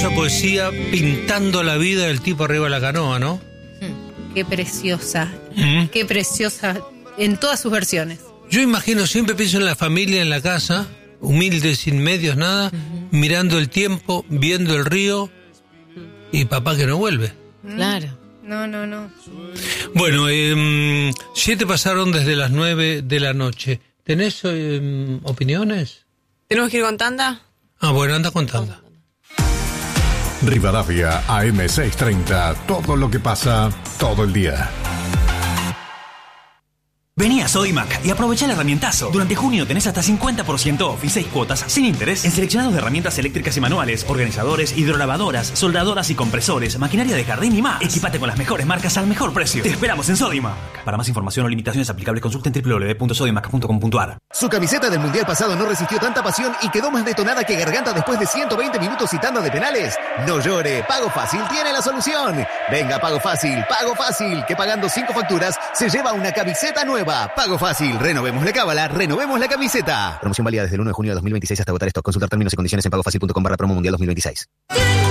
Esa poesía pintando la vida del tipo arriba de la canoa, ¿no? Qué preciosa, qué preciosa en todas sus versiones. Yo imagino, siempre pienso en la familia en la casa, humilde, sin medios, nada, mirando el tiempo, viendo el río y papá que no vuelve. Claro. No. Bueno, 7 pasaron desde las 9 de la noche. ¿Tenés opiniones? ¿Tenemos que ir con tanda? Ah, bueno, anda con tanda. Rivadavia AM630. Todo lo que pasa todo el día. Vení a Sodimac y aprovecha el herramientazo. Durante junio tenés hasta 50% off y 6 cuotas sin interés en seleccionados de herramientas eléctricas y manuales, organizadores, hidrolavadoras, soldadoras y compresores, maquinaria de jardín y más. Equipate con las mejores marcas al mejor precio. Te esperamos en Sodimac. Para más información o limitaciones aplicables, consulten www.sodimac.com.ar. Su camiseta del Mundial pasado no resistió tanta pasión y quedó más detonada que Garganta después de 120 minutos y tanda de penales. No llore, Pago Fácil tiene la solución. Venga, Pago Fácil, que pagando 5 facturas se lleva una camiseta nueva. Pago Fácil, renovemos la cábala, renovemos la camiseta. Promoción válida desde el 1 de junio de 2026 hasta agotar stock. Consultar términos y condiciones en pagofacil.com/promo mundial 2026.